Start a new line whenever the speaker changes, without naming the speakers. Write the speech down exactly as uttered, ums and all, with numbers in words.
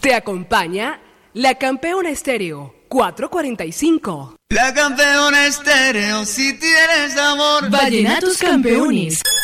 Te acompaña la Campeona Estéreo cuatrocientos cuarenta y cinco.
La Campeona Estéreo, si tienes amor.
Vallenatos Campeones.